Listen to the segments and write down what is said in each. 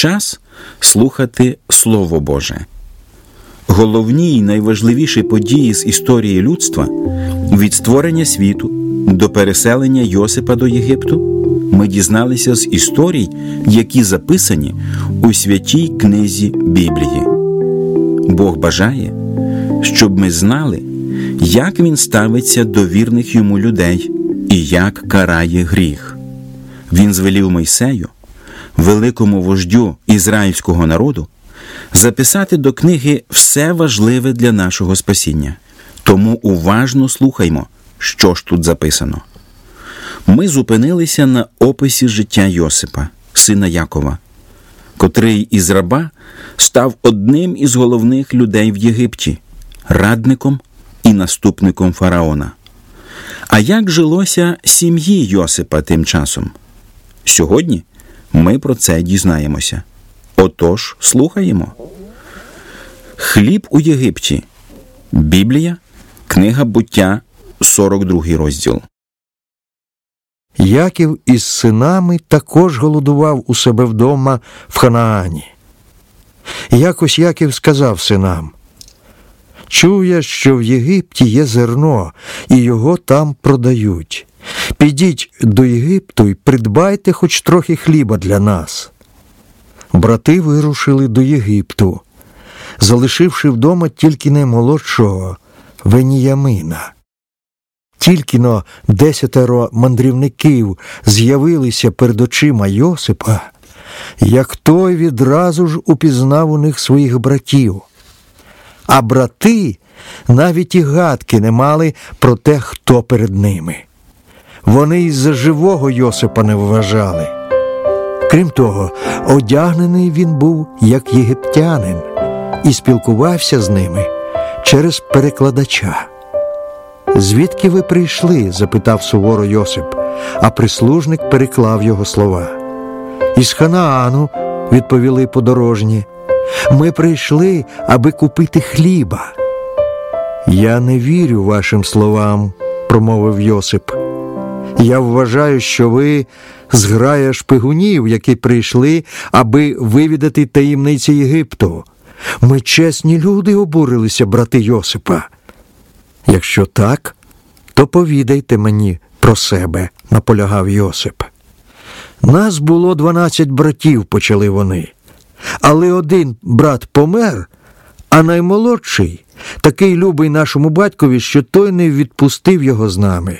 Час слухати Слово Боже. Головні й найважливіші події з історії людства від створення світу до переселення Йосипа до Єгипту ми дізналися з історій, які записані у святій книзі Біблії. Бог бажає, щоб ми знали, як Він ставиться до вірних Йому людей і як карає гріх. Він звелів Мойсею, великому вождю ізраїльського народу, записати до книги все важливе для нашого спасіння. Тому уважно слухаймо, що ж тут записано. Ми зупинилися на описі життя Йосипа, сина Якова, котрий із раба став одним із головних людей в Єгипті, радником і наступником фараона. А як жилося сім'ї Йосипа тим часом? Сьогодні ми про це дізнаємося. Отож, слухаємо. Хліб у Єгипті. Біблія, книга Буття, 42 розділ. Яків із синами також голодував у себе вдома в Ханаані. Якось Яків сказав синам: «Чув я, що в Єгипті є зерно, і його там продають. Підіть до Єгипту і придбайте хоч трохи хліба для нас». Брати вирушили до Єгипту, залишивши вдома тільки наймолодшого Веніямина. Тільки-но 10 мандрівників з'явилися перед очима Йосипа, як той відразу ж упізнав у них своїх братів. А брати навіть і гадки не мали про те, хто перед ними. Вони із-за живого Йосипа не вважали. Крім того, одягнений він був як єгиптянин і спілкувався з ними через перекладача. «Звідки ви прийшли?» – запитав суворо Йосип, а прислужник переклав його слова. «Із Ханаану», – відповіли подорожні. «Ми прийшли, аби купити хліба». «Я не вірю вашим словам», – промовив Йосип. «Я вважаю, що ви зграя шпигунів, які прийшли, аби вивідати таємниці Єгипту. Ми чесні люди», – обурилися брати Йосипа. «Якщо так, то повідайте мені про себе», – наполягав Йосип. «Нас було 12 братів», – почали вони. «Але один брат помер, а наймолодший такий любий нашому батькові, що той не відпустив його з нами».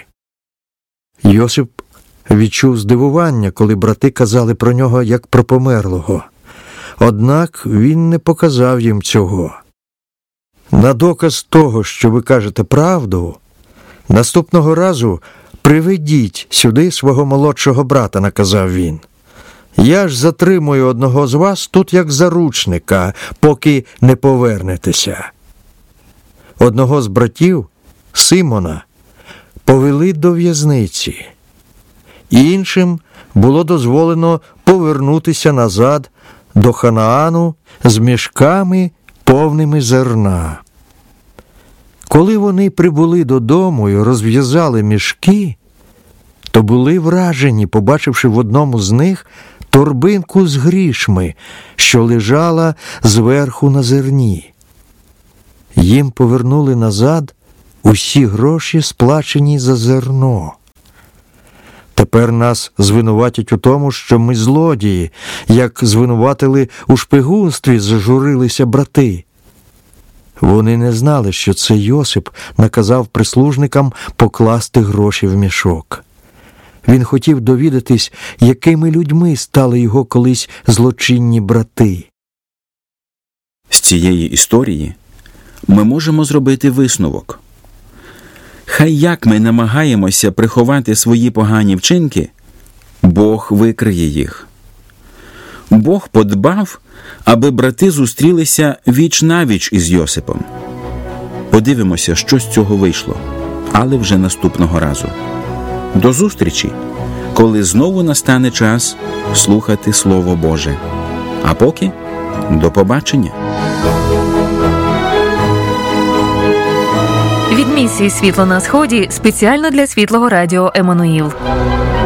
Йосип відчув здивування, коли брати казали про нього як про померлого. Однак він не показав їм цього. «На доказ того, що ви кажете правду, наступного разу приведіть сюди свого молодшого брата», – наказав він. «Я ж затримую одного з вас тут як заручника, поки не повернетеся». Одного з братів, Симона, повели до в'язниці. Іншим було дозволено повернутися назад до Ханаану з мішками, повними зерна. Коли вони прибули додому і розв'язали мішки, то були вражені, побачивши в одному з них торбинку з грішми, що лежала зверху на зерні. Їм повернули назад усі гроші, сплачені за зерно. «Тепер нас звинуватять у тому, що ми злодії, як звинуватили у шпигунстві», – зажурилися брати. Вони не знали, що це Йосип наказав прислужникам покласти гроші в мішок. Він хотів довідатись, якими людьми стали його колись злочинні брати. З цієї історії ми можемо зробити висновок. Хай як ми намагаємося приховати свої погані вчинки, Бог викриє їх. Бог подбав, аби брати зустрілися віч-навіч із Йосипом. Подивимося, що з цього вийшло, але вже наступного разу. До зустрічі, коли знову настане час слухати Слово Боже. А поки до побачення. Від місії «Світло на Сході» спеціально для Світлого Радіо Еммануїл.